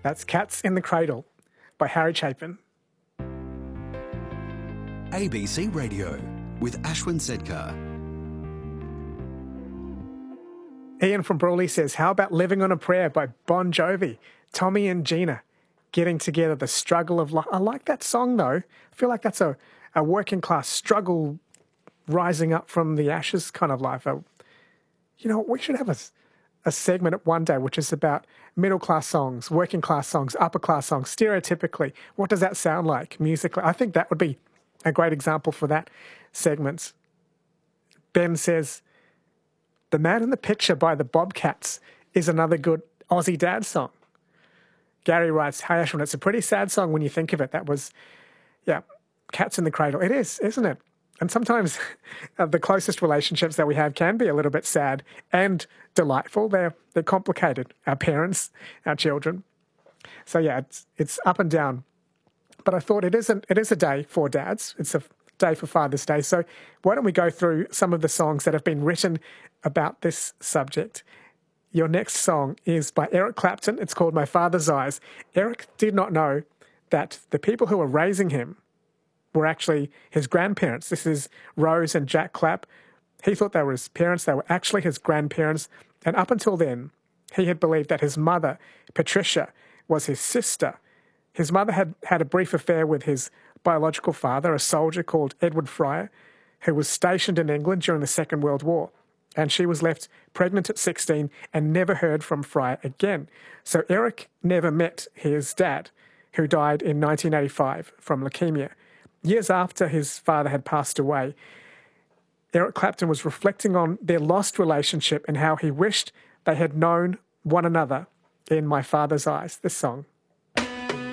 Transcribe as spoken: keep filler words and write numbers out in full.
That's Cats in the Cradle by Harry Chapin. A B C Radio with Ashwin Sedkar. Ian from Brawley says, how about Living on a Prayer by Bon Jovi? Tommy and Gina getting together, the struggle of life. I like that song, though. I feel like that's a, a working class struggle, rising up from the ashes kind of life. A, you know, we should have a, a segment one day which is about middle class songs, working class songs, upper class songs, stereotypically. What does that sound like musically? I think that would be a great example for that segment. Ben says, The Man in the Picture by the Bobcats is another good Aussie dad song. Gary writes, hey Ashwin, it's a pretty sad song when you think of it. That was, yeah, Cats in the Cradle. It is, isn't it? And sometimes uh, the closest relationships that we have can be a little bit sad and delightful. They're they're complicated. Our parents, our children. So yeah, it's it's up and down. But I thought it isn't. It is a day for dads. It's a day for Father's Day. So why don't we go through some of the songs that have been written about this subject? Your next song is by Eric Clapton. It's called My Father's Eyes. Eric did not know that the people who were raising him were actually his grandparents. This is Rose and Jack Clapp. He thought they were his parents. They were actually his grandparents. And up until then, he had believed that his mother, Patricia, was his sister. His mother had had a brief affair with his biological father, a soldier called Edward Fryer, who was stationed in England during the Second World War. And she was left pregnant at sixteen and never heard from Fryer again. So Eric never met his dad, who died in nineteen eighty-five from leukemia. Years after his father had passed away, Eric Clapton was reflecting on their lost relationship and how he wished they had known one another in My Father's Eyes, this song.